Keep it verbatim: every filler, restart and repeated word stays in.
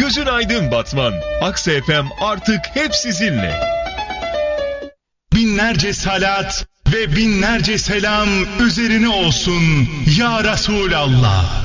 Gözün aydın Batman. Aksa F M artık hep sizinle. Binlerce salat ve binlerce selam üzerine olsun ya Resulallah.